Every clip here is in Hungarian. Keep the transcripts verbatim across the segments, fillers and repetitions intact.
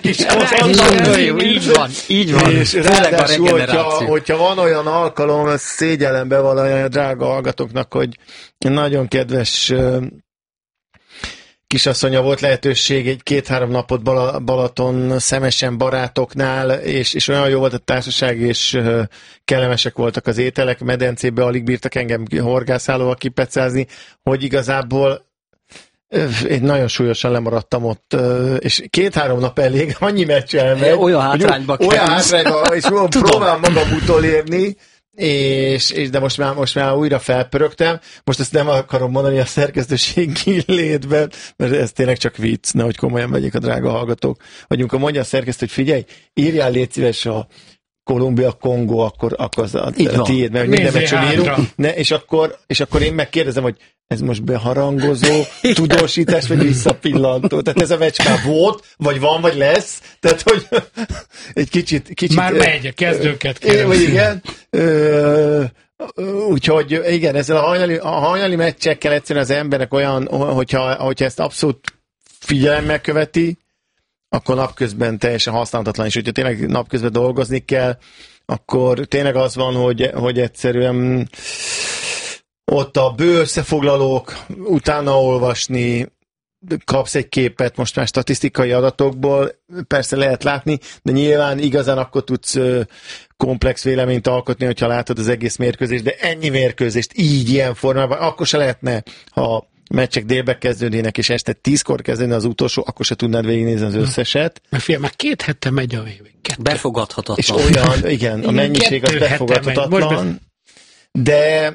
És nagyon így van, így van. És ráadásul, hogyha, hogyha van olyan alkalom, ezt szégyellem bevallani a drága hallgatóknak, hogy nagyon kedves kisasszonya volt lehetőség egy két-három napot Balaton Szemesen barátoknál, és, és olyan jó volt a társaság, és kellemesek voltak az ételek, medencébe alig bírtak engem horgászálóval kipecázni, hogy igazából én nagyon súlyosan lemaradtam ott, és két-három nap elég, annyi meccs elmegy. Olyan hátrányba kell. Olyan hátrányba, és próbálom magam utolérni, és, és de most már, most már újra felpörögtem. Most ezt nem akarom mondani a szerkesztőségi létben, mert ez tényleg csak vicc, nehogy komolyan vegyék a drága hallgatók. Vagyunk a mondja a szerkesztő, hogy figyelj, írjál légy szíves a Kolumbia, Kongó, akkor, akkor az a, a tiéd, mert minden meccsen írunk. Ne, és, akkor, és akkor én megkérdezem, hogy ez most beharangozó, tudósítás, vagy visszapillantó. Tehát ez a meccs már volt, vagy van, vagy lesz. Tehát, hogy egy kicsit... kicsit már megy, a kezdőket kérdezni. Igen. Ö, úgyhogy igen, ezzel a hajnali, a hajnali meccsekkel egyszerűen az emberek olyan, hogyha, hogyha ezt abszolút figyelemmel követi, akkor napközben teljesen használhatatlan, és hogyha tényleg napközben dolgozni kell, akkor tényleg az van, hogy, hogy egyszerűen ott a bő összefoglalók, utána olvasni, kapsz egy képet most már statisztikai adatokból, persze lehet látni, de nyilván igazán akkor tudsz komplex véleményt alkotni, hogyha látod az egész mérkőzést, de ennyi mérkőzést így, ilyen formában, akkor se lehetne, ha meccsek délbe kezdődnének, és este tízkor kezdődne az utolsó, akkor se tudnád végignézni az összeset. Mert figyelj, már két hete megy a végig. Befogadhatatlan. És olyan, igen, a mennyiség az befogadhatatlan, de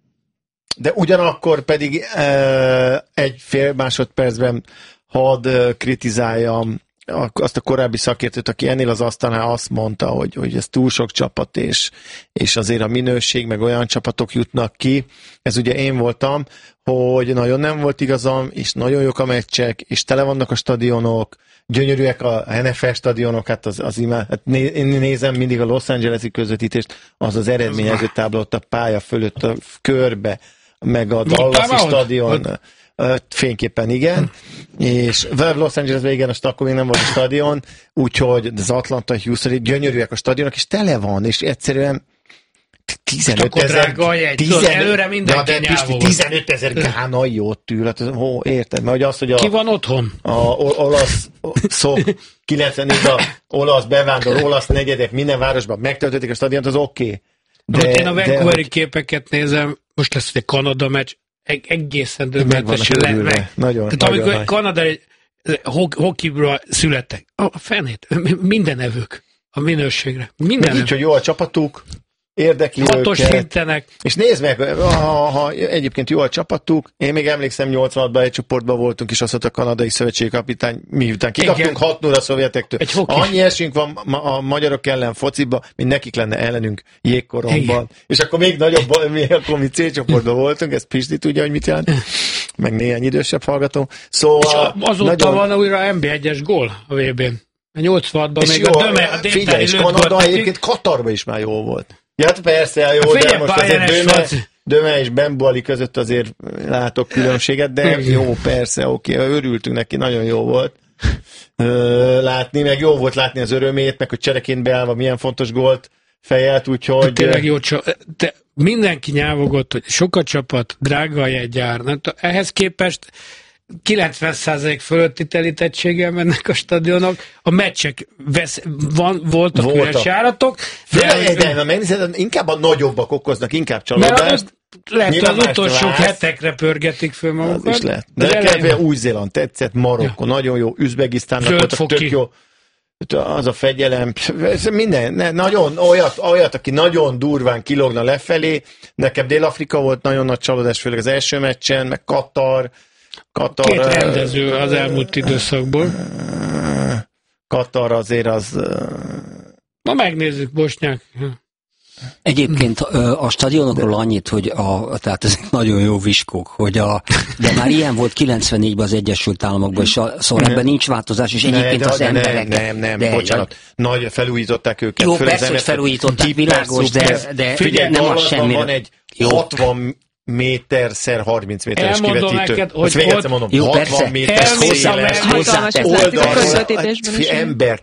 de ugyanakkor pedig e, egy fél másodpercben hadd kritizáljam azt a korábbi szakértőt, aki ennél az asztalnál azt mondta, hogy, hogy ez túl sok csapat, és, és azért a minőség, meg olyan csapatok jutnak ki. Ez ugye én voltam, hogy nagyon nem volt igazam, és nagyon jók a meccsek, és tele vannak a stadionok, gyönyörűek a en ef el stadionok, hát az, az imád. Hát né, én nézem mindig a Los Angeles-i közvetítést, az az eredményező tábla ott a pálya fölött a körbe, meg a Dallas-i stadion. Fényképpen igen, és Los Angelesben igen, azt akkor még nem volt a stadion, úgyhogy az Atlanta, Houston, gyönyörűek a stadionok, és tele van, és egyszerűen tizenöt ezer előre mindenki nyávol. tizenöt ezer gánai ott ül, hát hó, érted? Mert az, hogy a, ki van otthon? A olasz szok kilencvennégy a olasz bevándor, olasz negyedek minden városban megtöltötték a stadiont, az oké. Okay. De, de én a Vancouveri képeket nézem, most lesz egy Kanada meccs, egészen döbbenetesen le. Nagyon, Tehát nagyon amikor nagy. Kanada hokibról születtek, a fenét, minden evők a minőségre. Minden így, hogy jó a csapatuk, érdekli hatos őket. szintenek. És nézd meg, ha, ha egyébként jó a csapatuk, én még emlékszem nyolcvanhatban egy csoportban voltunk, és azt mondta a kanadai szövetségkapitány, miután kikaptunk hat null a szovjetektől. Annyi esünk van a magyarok ellen fociba, mint nekik lenne ellenünk jégkoromban. És akkor még nagyobb, mi, akkor mi C-csoportban voltunk, ezt Pisti tudja, hogy mit jelent, meg néhány idősebb hallgató. Szóval, és azóta nagyon... van újra em bé egyes gól a vé bén. nyolcvanhatban még jó, a döme, a figyelj, és Kanada egyébként Katarban is már jó volt. Ja, hát persze, jó, de most azért Döme, Döme és Bembuali között azért látok különbséget, de jó, persze, oké, okay, örültünk neki, nagyon jó volt látni, meg jó volt látni az örömét, meg hogy csereként beállva milyen fontos gólt fejelt, úgyhogy... Tényleg jó, de mindenki nyávogott, hogy sok a csapat, drága a jegyár, ehhez képest kilencven százalék fölötti telítettséggel mennek a stadionok, a meccsek vesz, van, voltak, voltak üres járatok. De, de, de megnézed, inkább a nagyobbak okoznak, inkább csalódást. Lehet, hogy az utolsó hetekre pörgetik föl magukat. Az is lehet. De, de elején... Új-Zéland tetszett, Marokko, ja. Nagyon jó, Üzbegisztánnak voltak, tök jó. Az a fegyelem, minden, ne, nagyon olyat, olyat, aki nagyon durván kilógna lefelé. Nekem Dél-Afrika volt nagyon nagy csalódás, főleg az első meccsen, meg Katar, Katar, két rendező az elmúlt időszakból. Katar azért az... Ma megnézzük, Bosnyák. Egyébként a stadionokról annyit, hogy a, tehát ezek nagyon jó viskók, hogy a, de már ilyen volt kilencvennégyben az Egyesült Államokban, és a, szóval ebben nincs változás, és egyébként ne, de, az de emberek... Nem, nem, nem, de, bocsánat, nagy felújították őket. Jó, persze, hogy felújították, világos, de, de figyelj, nem az semmire. Van egy hatvan méterszer harminc méteres elmondom kivetítő. Neked, hogy még egyszer mondom, jó, hatvan persze, méter széles hozzátesznek. oldalra ember